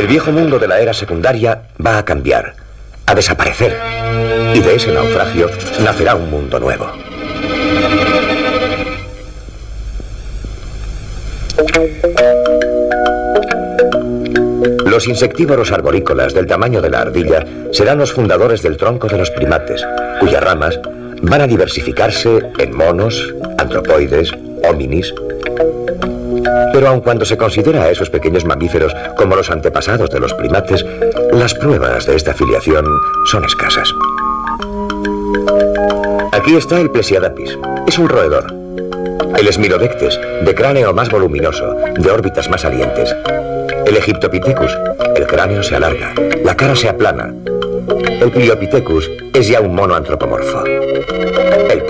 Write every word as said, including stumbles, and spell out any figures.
El viejo mundo de la era secundaria va a cambiar, a desaparecer. Y de ese naufragio nacerá un mundo nuevo. Los insectívoros arborícolas del tamaño de la ardilla serán los fundadores del tronco de los primates, cuyas ramas van a diversificarse en monos, antropoides, hominis. Pero aun cuando se considera a esos pequeños mamíferos como los antepasados de los primates, las pruebas de esta filiación son escasas. Aquí está el Plesiadapis. Es un roedor. El Smilodectes, de cráneo más voluminoso, de órbitas más salientes. El Egyptopithecus, el cráneo se alarga, la cara se aplana. El Pliopithecus es ya un mono antropomorfo. El